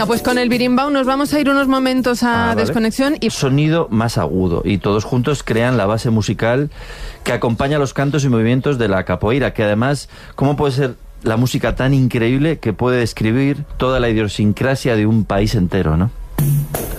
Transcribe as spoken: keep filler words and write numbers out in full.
Venga, pues con el birimbau nos vamos a ir unos momentos a ah, ¿vale? desconexión. Y sonido más agudo, y todos juntos crean la base musical que acompaña los cantos y movimientos de la capoeira, que además, ¿cómo puede ser la música tan increíble que puede describir toda la idiosincrasia de un país entero, ¿no?